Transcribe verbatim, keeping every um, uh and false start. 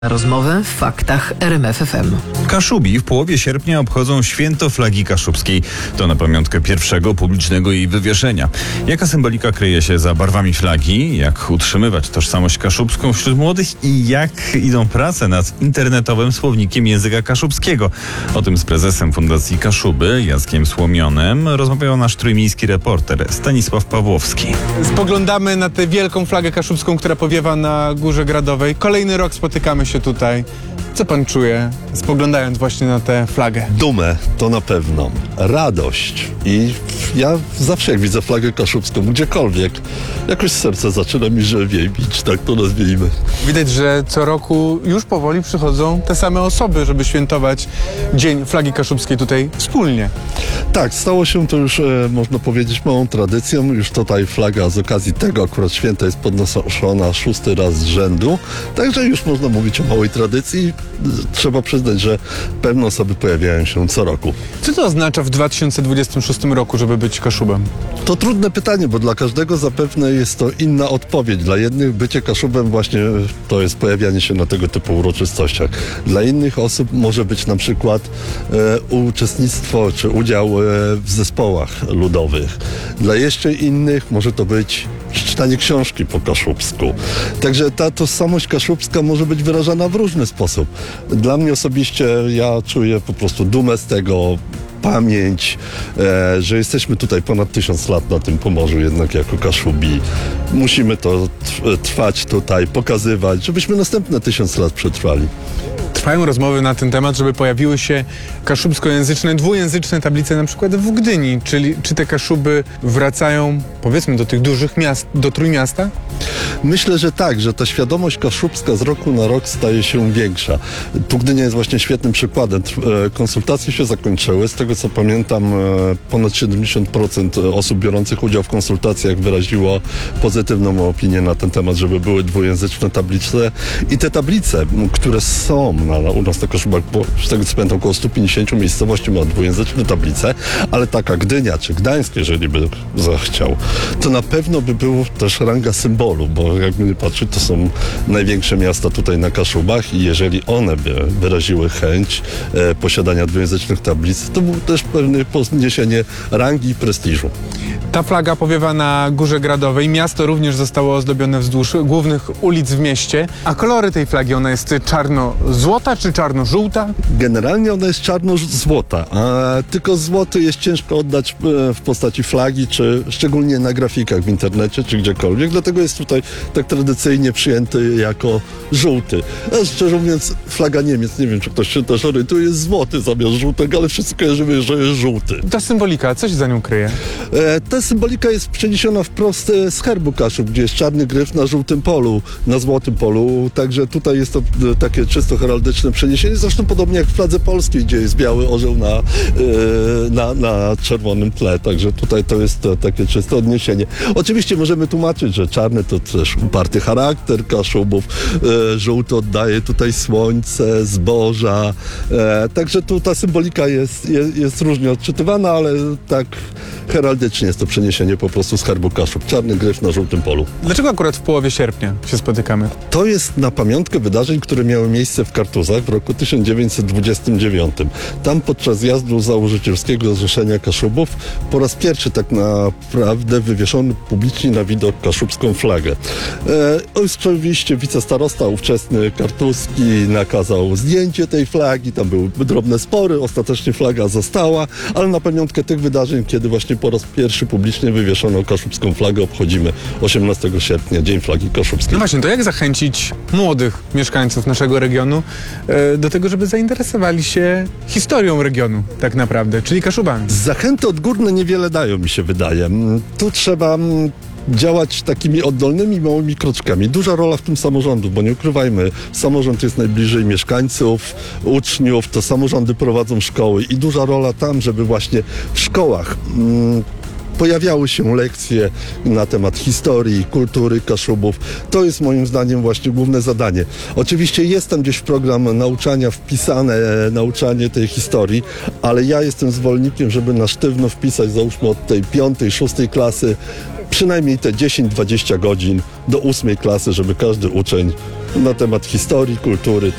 Rozmowę w faktach R M F F M. Kaszubi w połowie sierpnia obchodzą święto flagi kaszubskiej. To na pamiątkę pierwszego publicznego jej wywieszenia. Jaka symbolika kryje się za barwami flagi? Jak utrzymywać tożsamość kaszubską wśród młodych? I jak idą prace nad internetowym słownikiem języka kaszubskiego? O tym z prezesem Fundacji Kaszuby, Jackiem Słomionem, rozmawiał nasz trójmiejski reporter Stanisław Pawłowski. Spoglądamy na tę wielką flagę kaszubską, która powiewa na Górze Gradowej. Kolejny rok spotykamy się tutaj. Co pan czuje, spoglądając właśnie na tę flagę? Dumę, to na pewno. Radość. I ja zawsze jak widzę flagę kaszubską, gdziekolwiek, jakoś serce zaczyna mi żelwiej bić, tak to nazwijmy. Widać, że co roku już powoli przychodzą te same osoby, żeby świętować Dzień Flagi Kaszubskiej tutaj wspólnie. Tak, stało się to już, e, można powiedzieć, małą tradycją. Już tutaj flaga z okazji tego akurat święta jest podnoszona szósty raz z rzędu. Także już można mówić o małej tradycji. Trzeba przyznać, że pewne osoby pojawiają się co roku. Co to oznacza w dwa tysiące dwudziestym szóstym roku, żeby być Kaszubem? To trudne pytanie, bo dla każdego zapewne jest to inna odpowiedź. Dla jednych bycie Kaszubem właśnie to jest pojawianie się na tego typu uroczystościach. Dla innych osób może być na przykład e, uczestnictwo czy udział e, w zespołach ludowych. Dla jeszcze innych może to być czytanie książki po kaszubsku. Także ta tożsamość kaszubska może być wyrażana w różny sposób. Dla mnie osobiście ja czuję po prostu dumę z tego, pamięć, e, że jesteśmy tutaj ponad tysiąc lat na tym Pomorzu jednak jako Kaszubi. Musimy to trwać tutaj, pokazywać, żebyśmy następne tysiąc lat przetrwali. Trwają rozmowy na ten temat, żeby pojawiły się kaszubskojęzyczne, dwujęzyczne tablice na przykład w Gdyni. Czyli czy te Kaszuby wracają, powiedzmy, do tych dużych miast, do Trójmiasta? Myślę, że tak, że ta świadomość kaszubska z roku na rok staje się większa. Tu Gdynia jest właśnie świetnym przykładem. Konsultacje się zakończyły. Z tego co pamiętam, ponad siedemdziesiąt procent osób biorących udział w konsultacjach wyraziło pozytywną opinię na ten temat, żeby były dwujęzyczne tablice. I te tablice, które są na, u nas na Kaszubach, bo z tego co pamiętam około sto pięćdziesiąt miejscowości ma dwujęzyczne tablice, ale taka Gdynia czy Gdańsk, jeżeli by zachciał, to na pewno by było też ranga symbolu, bo jakby nie patrzeć, to są największe miasta tutaj na Kaszubach i jeżeli one by wyraziły chęć e, posiadania dwujęzycznych tablic, to było też pewne podniesienie rangi i prestiżu. Ta flaga powiewa na Górze Gradowej. Miasto również zostało ozdobione wzdłuż głównych ulic w mieście. A kolory tej flagi, ona jest czarno-złota czy czarno-żółta? Generalnie ona jest czarno-złota, a tylko złoty jest ciężko oddać w postaci flagi, czy szczególnie na grafikach w internecie, czy gdziekolwiek. Dlatego jest tutaj tak tradycyjnie przyjęty jako żółty. A szczerze mówiąc, flaga Niemiec, nie wiem, czy ktoś się też orientuje, jest złoty zamiast żółtego, ale wszyscy kojarzymy, że jest żółty. Ta symbolika, co się za nią kryje? E, ta symbolika jest przeniesiona wprost z herbu Kaszub, gdzie jest czarny gryf na żółtym polu, na złotym polu, także tutaj jest to e, takie czysto heraldyczne przeniesienie, zresztą podobnie jak w fladze polskiej, gdzie jest biały orzeł na, e, na, na czerwonym tle, także tutaj to jest to, takie czyste odniesienie. Oczywiście możemy tłumaczyć, że czarny to też uparty charakter Kaszubów, e, żółty oddaje tutaj słońce, zboża, e, także tu ta symbolika jest, jest, jest różnie odczytywana, ale tak heraldycznie jest to przeniesienie po prostu z herbu Kaszub. Czarny gryf na żółtym polu. Dlaczego akurat w połowie sierpnia się spotykamy? To jest na pamiątkę wydarzeń, które miały miejsce w Kartuzach w roku tysiąc dziewięćset dwudziestym dziewiątym. Tam podczas zjazdu założycielskiego Zrzeszenia Kaszubów po raz pierwszy tak naprawdę wywieszono publicznie na widok kaszubską flagę. E, oczywiście wicestarosta ówczesny Kartuzki nakazał zdjęcie tej flagi, tam były drobne spory, ostatecznie flaga została, ale na pamiątkę tych wydarzeń, kiedy właśnie po raz pierwszy publicznie wywieszono kaszubską flagę, obchodzimy osiemnastego sierpnia, Dzień Flagi Kaszubskiej. No właśnie, to jak zachęcić młodych mieszkańców naszego regionu e, do tego, żeby zainteresowali się historią regionu tak naprawdę, czyli Kaszubami? Zachęty odgórne niewiele dają, mi się wydaje. Tu trzeba działać takimi oddolnymi, małymi kroczkami. Duża rola w tym samorządów, bo nie ukrywajmy, samorząd jest najbliżej mieszkańców, uczniów, to samorządy prowadzą szkoły i duża rola tam, żeby właśnie w szkołach mm, pojawiały się lekcje na temat historii, kultury Kaszubów. To jest moim zdaniem właśnie główne zadanie. Oczywiście jest tam gdzieś program nauczania wpisane, e, nauczanie tej historii, ale ja jestem zwolennikiem, żeby na sztywno wpisać, załóżmy od tej piątej, szóstej klasy, przynajmniej te dziesięć dwadzieścia godzin do ósmej klasy, żeby każdy uczeń na temat historii, kultury,